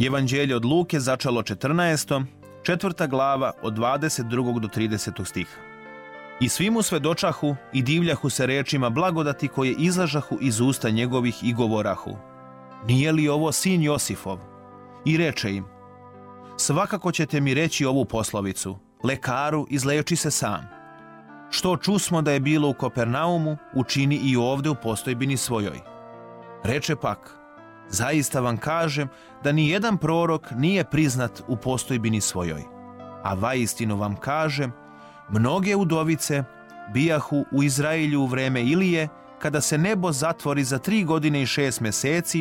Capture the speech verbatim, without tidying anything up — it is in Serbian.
Evanđelje od Luke začelo četrnaestom, četvrta glava od dvadeset drugog do tridesetog stiha. I svi mu svedočahu i divljahu se rečima blagodati koje izlažahu iz usta njegovih i govorahu: nije li ovo sin Josifov? I reče im: svakako ćete mi reći ovu poslovicu: lekaru, izleči se sam. Što čusmo da je bilo u Kopernaumu, učini i ovde u postojbini svojoj. Reče pak: zaista vam kažem da ni jedan prorok nije priznat u postojbini svojoj. A vaistinu vam kažem, mnoge udovice bijahu u Izraelju u vreme Ilije, kada se nebo zatvori za tri godine i šest meseci,